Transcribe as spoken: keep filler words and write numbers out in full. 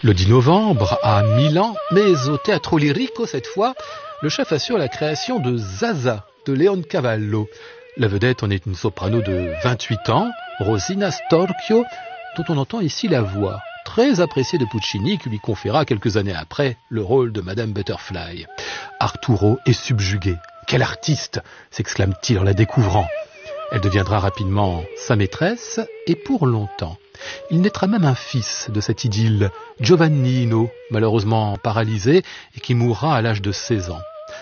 Le dix novembre, à Milan, mais au Teatro Lirico cette fois, le chef assure la création de Zaza, de Leoncavallo. La vedette en est une soprano de vingt-huit ans, Rosina Storchio, dont on entend ici la voix, très appréciée de Puccini, qui lui conféra quelques années après le rôle de Madame Butterfly. Arturo est subjugué. « Quel artiste !» s'exclame-t-il en la découvrant. Elle deviendra rapidement sa maîtresse, et pour longtemps. Il naîtra même un fils de cette idylle, Giovannino, malheureusement paralysé, et qui mourra à l'âge de seize ans.